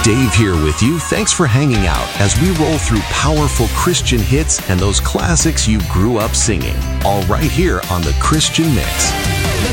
Dave here with you. Thanks for hanging out as we roll through powerful Christian hits and those classics you grew up singing. All right here on The Christian Mix.